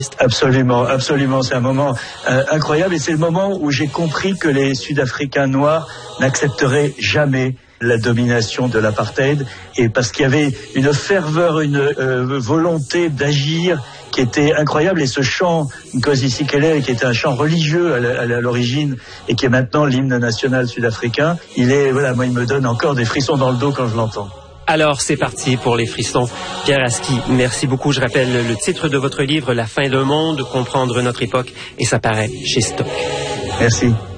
Absolument, absolument. C'est un moment incroyable et c'est le moment où j'ai compris que les Sud-Africains noirs n'accepteraient jamais la domination de l'apartheid, et parce qu'il y avait une ferveur, une volonté d'agir qui était incroyable. Et ce chant Nkosi Sikelel, qui était un chant religieux à l'origine et qui est maintenant l'hymne national sud-africain, moi il me donne encore des frissons dans le dos quand je l'entends. Alors, c'est parti pour les frissons. Pierre Aski, merci beaucoup. Je rappelle le titre de votre livre, La fin d'un monde, comprendre notre époque, et ça paraît chez Stock. Merci.